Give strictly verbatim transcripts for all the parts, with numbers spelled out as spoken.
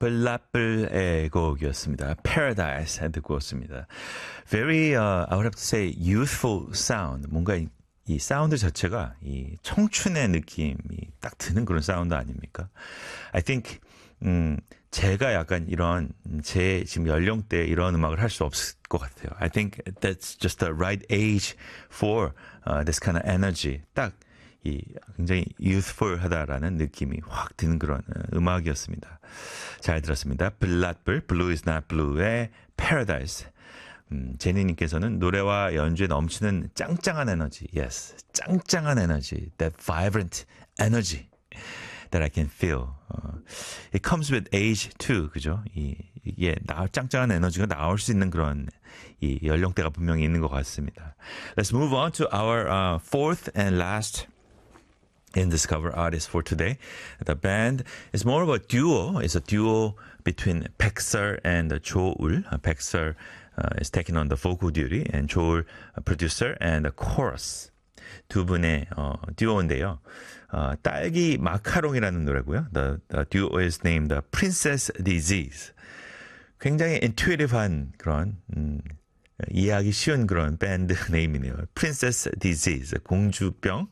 블라블의 곡이었습니다. Paradise 듣고 왔습니다. Very, uh, I would have to say, youthful sound. 뭔가 이, 이 사운드 자체가 이 청춘의 느낌이 딱 드는 그런 사운드 아닙니까? I think, 음, 제가 약간 이런, 제 지금 연령대에 이런 음악을 할 수 없을 것 같아요. I think that's just the right age for uh, this kind of energy. 딱 이 굉장히 youthful하다라는 느낌이 확 드는 그런 음악이었습니다. 잘 들었습니다. 블라블, Blue is not blue의 Paradise. 음, 제니님께서는 노래와 연주에 넘치는 짱짱한 에너지. Yes, 짱짱한 에너지. That vibrant energy that I can feel. 어, it comes with age too. 그죠? 이, 이게 나, 짱짱한 에너지가 나올 수 있는 그런 이 연령대가 분명히 있는 것 같습니다. Let's move on to our uh, fourth and last in Discover Artist for today. The band is more of a duo. It's a duo between Pexer and Joel. Pexer uh, is taking on the vocal duty and Joel, a producer and a chorus. 두 분의 어, 듀오인데요. 어, 딸기 마카롱이라는 노래고요. The, the duo is named the Princess Disease. 굉장히 intuitive한 그런 음, 이해하기 쉬운 그런 밴드 네임이네요. Princess Disease, 공주병.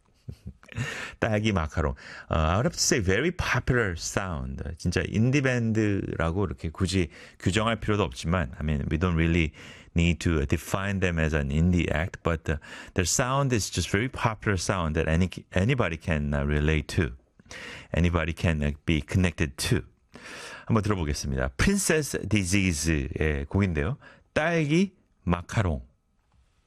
딸기 마카롱. Uh, I would have to say very popular sound. 진짜 인디 밴드라고 이렇게 굳이 규정할 필요도 없지만, I mean, we don't really need to define them as an indie act, but uh, their sound is just very popular sound that any anybody can uh, relate to, anybody can uh, be connected to. 한번 들어보겠습니다. Princess Disease의 곡인데요. 딸기 마카롱.